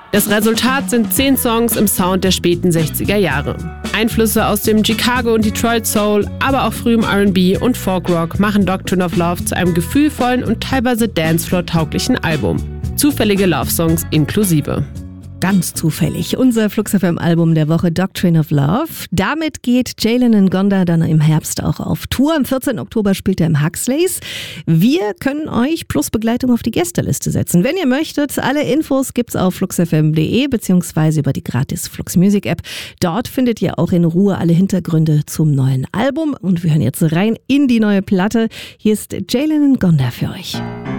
Das Resultat sind 10 Songs im Sound der späten 60er Jahre. Einflüsse aus dem Chicago und Detroit Soul, aber auch frühem R&B und Folk-Rock machen Doctrine of Love zu einem gefühlvollen und teilweise Dancefloor-tauglichen Album. Zufällige Love-Songs inklusive. Ganz zufällig. Unser Flux FM Album der Woche Doctrine of Love. Damit geht Jalen Ngonda dann im Herbst auch auf Tour. Am 14. Oktober spielt er im Huxleys. Wir können euch plus Begleitung auf die Gästeliste setzen. Wenn ihr möchtet, alle Infos gibt's auf fluxfm.de beziehungsweise über die gratis Flux Music App. Dort findet ihr auch in Ruhe alle Hintergründe zum neuen Album. Und wir hören jetzt rein in die neue Platte. Hier ist Jalen Ngonda für euch.